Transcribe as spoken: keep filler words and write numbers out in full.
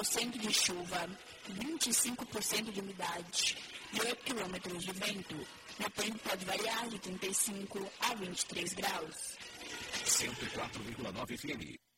por cento de chuva, vinte e cinco por cento de umidade e oito quilômetros de vento. O tempo pode variar de trinta e cinco a vinte e três graus. cento e quatro vírgula nove F M.